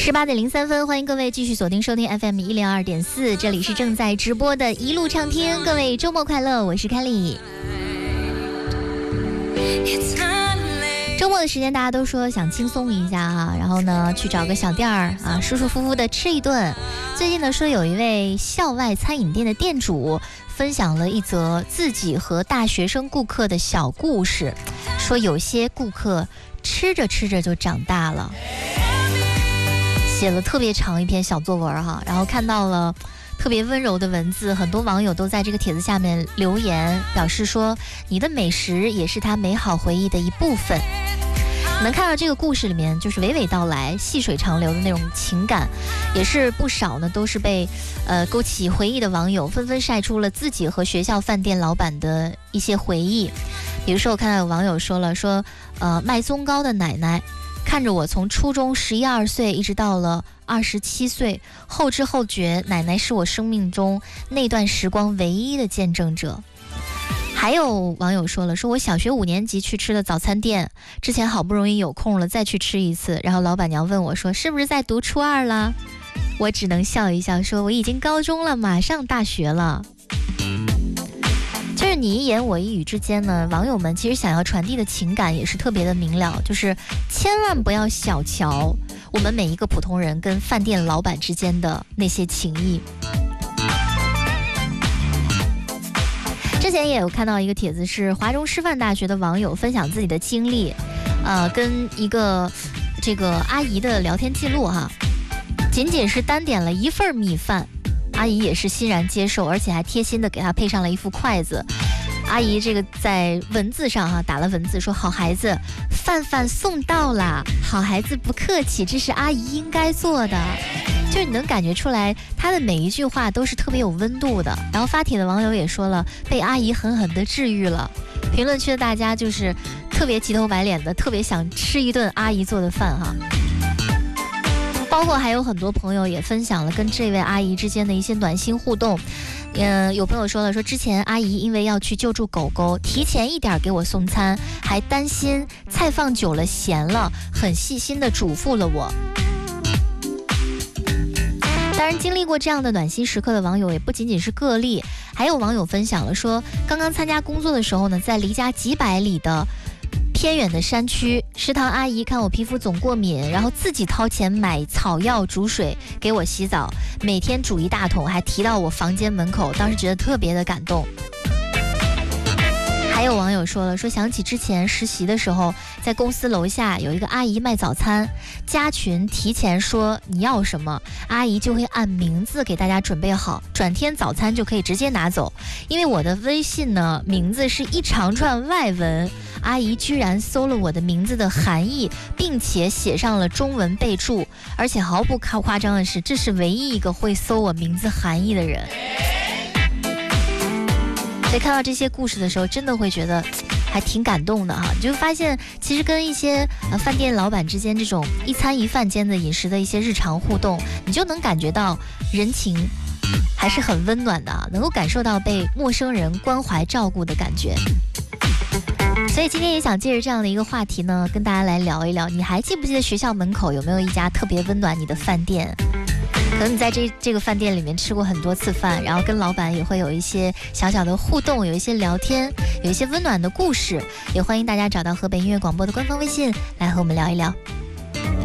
18:03，欢迎各位继续锁定收听 FM102.4，这里是正在直播的一路畅听，各位周末快乐，我是凯莉。周末的时间大家都说想轻松一下哈，然后呢去找个小店儿啊，舒舒服服的吃一顿。最近呢说有一位校外餐饮店的店主分享了一则自己和大学生顾客的小故事，说有些顾客吃着吃着就长大了，写了特别长一篇小作文哈，然后看到了特别温柔的文字，很多网友都在这个帖子下面留言，表示说你的美食也是他美好回忆的一部分。能看到这个故事里面就是娓娓道来、细水长流的那种情感，也是不少呢，都是被勾起回忆的网友纷纷晒出了自己和学校饭店老板的一些回忆。比如说我看到有网友说了，说卖粽糕的奶奶看着我从初中11、12岁一直到了27岁，后知后觉，奶奶是我生命中那段时光唯一的见证者。还有网友说了，说我小学5年级去吃的早餐店，之前好不容易有空了再去吃一次，然后老板娘问我说是不是在读初2了，我只能笑一笑说我已经高中了，马上大学了。就是你一言我一语之间呢，网友们其实想要传递的情感也是特别的明了，就是千万不要小瞧我们每一个普通人跟饭店老板之间的那些情谊。之前也有看到一个帖子，是华中师范大学的网友分享自己的经历，跟一个这个阿姨的聊天记录哈，仅仅是单点了1份米饭，阿姨也是欣然接受，而且还贴心的给她配上了一副筷子。阿姨这个在文字上哈打了文字说，好孩子，饭饭送到啦，好孩子不客气，这是阿姨应该做的。就是你能感觉出来她的每一句话都是特别有温度的。然后发帖的网友也说了，被阿姨狠狠的治愈了。评论区的大家就是特别急头白脸的，特别想吃一顿阿姨做的饭哈。包括还有很多朋友也分享了跟这位阿姨之间的一些暖心互动。有朋友说了，说之前阿姨因为要去救助狗狗，提前一点给我送餐，还担心菜放久了咸了，很细心的嘱咐了我。当然经历过这样的暖心时刻的网友也不仅仅是个例，还有网友分享了说，刚刚参加工作的时候呢，在离家几百里的偏远的山区，食堂阿姨看我皮肤总过敏，然后自己掏钱买草药煮水给我洗澡，每天煮一大桶，还提到我房间门口，当时觉得特别的感动。还有网友说了，说想起之前实习的时候，在公司楼下有一个阿姨卖早餐，加群提前说你要什么，阿姨就会按名字给大家准备好，转天早餐就可以直接拿走。因为我的微信呢名字是一长串外文，阿姨居然搜了我的名字的含义，并且写上了中文备注，而且毫不夸张的是，这是唯一一个会搜我名字含义的人。所以看到这些故事的时候，真的会觉得还挺感动的哈。你就发现其实跟一些饭店老板之间这种一餐一饭间的饮食的一些日常互动，你就能感觉到人情还是很温暖的，能够感受到被陌生人关怀照顾的感觉。所以今天也想借着这样的一个话题呢，跟大家来聊一聊，你还记不记得学校门口有没有一家特别温暖你的饭店？可能你在这个饭店里面吃过很多次饭，然后跟老板也会有一些小小的互动，有一些聊天，有一些温暖的故事。也欢迎大家找到河北音乐广播的官方微信来和我们聊一聊。